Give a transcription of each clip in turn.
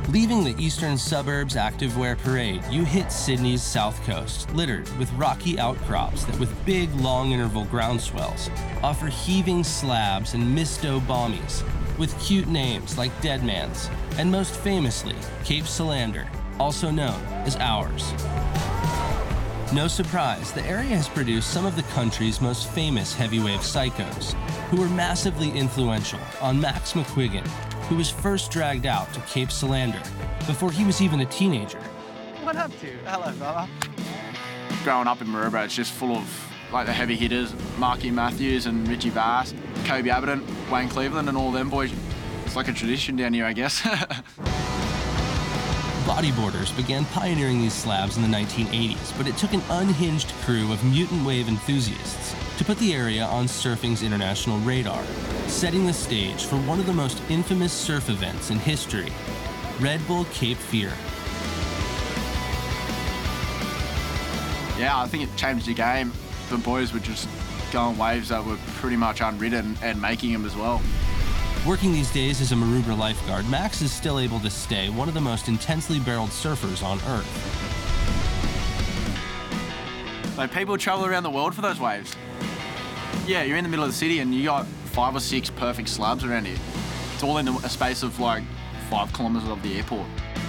Leaving the eastern suburbs activewear parade, you hit Sydney's south coast, littered with rocky outcrops that with big long-interval ground swells offer heaving slabs and misto bommies with cute names like Deadman's and most famously, Cape Solander, also known as Ours. No surprise, the area has produced some of the country's most famous heavywave psychos, who were massively influential on Max McQuiggan, who was first dragged out to Cape Solander before he was even a teenager. What up, dude? Hello, brother. Growing up in Maroubra, it's just full of like the heavy hitters, Marky Matthews and Richie Vass, Kobe Abbott, Wayne Cleveland and all them boys. It's like a tradition down here, I guess. Bodyboarders began pioneering these slabs in the 1980s, but it took an unhinged crew of mutant wave enthusiasts to put the area on surfing's international radar, setting the stage for one of the most infamous surf events in history, Red Bull Cape Fear. Yeah, I think it changed the game. The boys were just going waves that were pretty much unridden and making them as well. Working these days as a Maroubra lifeguard, Max is still able to stay one of the most intensely barreled surfers on Earth. Like people travel around the world for those waves. Yeah, you're in the middle of the city and you got 5 or 6 perfect slabs around here. It's all in a space of like 5 kilometres of the airport.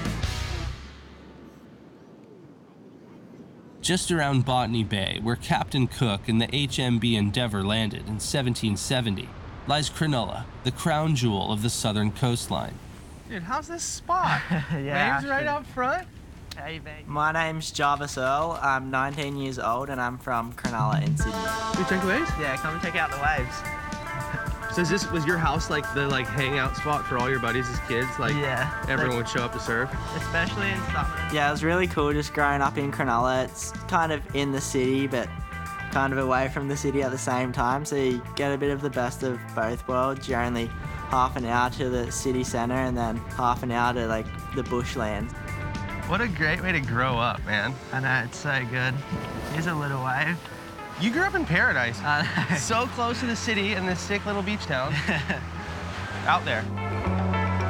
Just around Botany Bay, where Captain Cook and the HMB Endeavour landed in 1770, lies Cronulla, the crown jewel of the southern coastline. Dude, how's this spot? Yeah, Waves right up front? Hey, mate. My name's Jarvis Earl. I'm 19 years old and I'm from Cronulla in Sydney. You check the waves? Yeah, come and check out the waves. So was your house like the hangout spot for all your buddies as kids? Like yeah. Everyone would show up to surf? Especially in summer. Yeah, it was really cool just growing up in Cronulla. It's kind of in the city, but kind of away from the city at the same time. So you get a bit of the best of both worlds. You're only half an hour to the city centre and then half an hour to like the bushland. What a great way to grow up, man. I know, it's so good. Here's a little wave. You grew up in paradise. So close to the city in this sick little beach town. Out there.